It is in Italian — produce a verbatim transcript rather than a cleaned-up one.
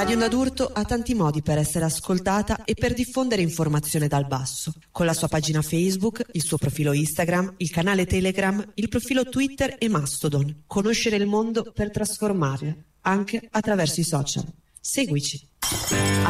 Radio Onda d'Urto ha tanti modi per essere ascoltata e per diffondere informazione dal basso. Con la sua pagina Facebook, il suo profilo Instagram, il canale Telegram, il profilo Twitter e Mastodon. Conoscere il mondo per trasformarlo, anche attraverso i social. Seguici.